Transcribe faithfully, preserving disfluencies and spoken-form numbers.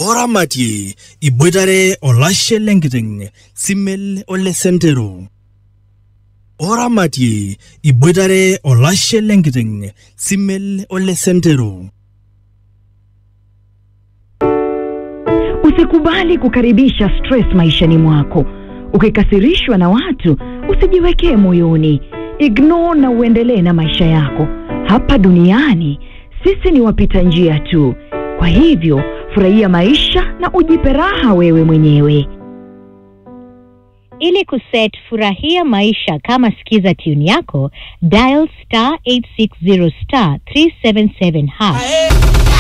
Oramati iboitare olashe lenkiteng simel ole sentero. Oramati iboitare olashe lenkiteng simel ole sentero. Usikubali kukaribisha stress maishani mwako. Ukikasirishwa na watu, usijiwekee moyoni. Ignore na uendelee na maisha yako. Hapa duniani, sisi ni wapita njia tu. Kwa hivyo, furahia maisha na ujipe raha wewe mwenyewe. Ili kuset furahia maisha kama sikiza tune yako, dial star eight six zero star three seven seven hash.